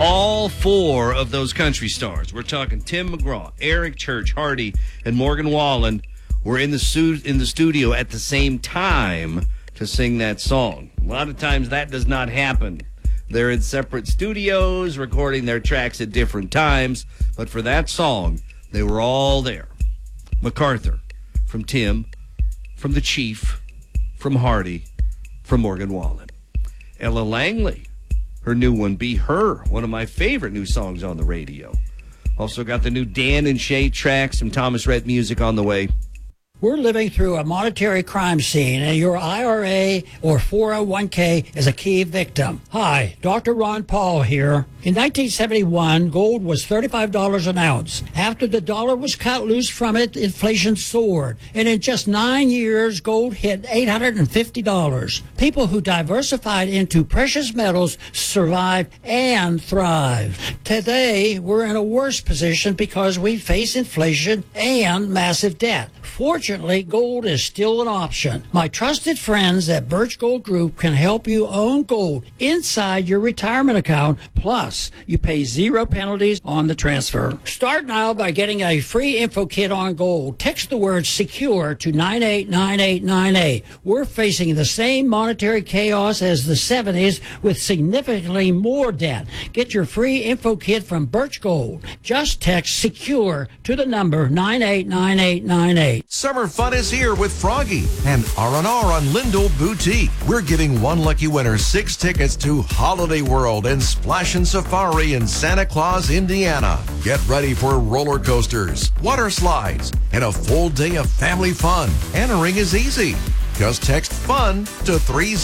All four of those country stars, we're talking Tim McGraw, Eric Church, Hardy, and Morgan Wallen, were in the studio at the same time to sing that song. A lot of times that does not happen. They're in separate studios, recording their tracks at different times. But for that song, they were all there. MacArthur, from Tim, from the Chief, from Hardy, from Morgan Wallen. Ella Langley, her new one, Be Her, one of my favorite new songs on the radio. Also got the new Dan and Shay track, some Thomas Rhett music on the way. We're living through a monetary crime scene, and your IRA or 401k is a key victim. Hi, Dr. Ron Paul here. In 1971, gold was $35 an ounce. After the dollar was cut loose from it, inflation soared. And in just 9 years, gold hit $850. People who diversified into precious metals survived and thrived. Today, we're in a worse position because we face inflation and massive debt. Fortunately, gold is still an option. My trusted friends at Birch Gold Group can help you own gold inside your retirement account. Plus, you pay 0 penalties on the transfer. Start now by getting a free info kit on gold. Text the word SECURE to 989898. We're facing the same monetary chaos as the 70s with significantly more debt. Get your free info kit from Birch Gold. Just text SECURE to the number 989898. Summer fun is here with Froggy and R&R on Lindell Boutique. We're giving one lucky winner 6 tickets to Holiday World and Splashin' Safari in Santa Claus, Indiana. Get ready for roller coasters, water slides, and a full day of family fun. Entering is easy. Just text FUN to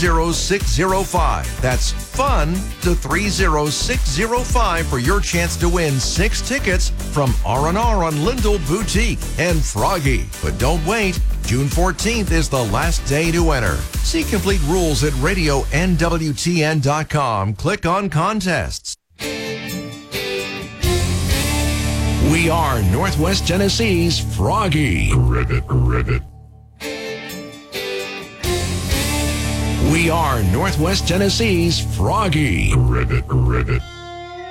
30605. That's FUN to 30605 for your chance to win 6 tickets from R&R on Lindell Boutique and Froggy. But don't wait. June 14th is the last day to enter. See complete rules at radionwtn.com. Click on contests. We are Northwest Tennessee's Froggy. Ribbit. We are Northwest Tennessee's Froggy. Ribbit.